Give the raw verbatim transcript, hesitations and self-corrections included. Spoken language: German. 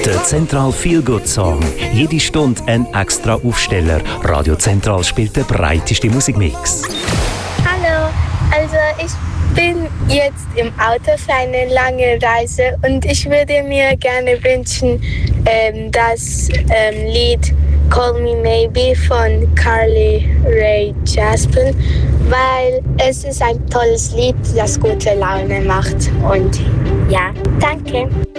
Der Zentral Feel Good Song. Jede Stunde ein extra Aufsteller. Radio Zentral spielt den breitesten Musikmix. Hallo, also ich bin jetzt im Auto für eine lange Reise und ich würde mir gerne wünschen, ähm, das ähm, Lied Call Me Maybe von Carly Rae Jepsen, weil es ist ein tolles Lied, das gute Laune macht. Und ja, danke.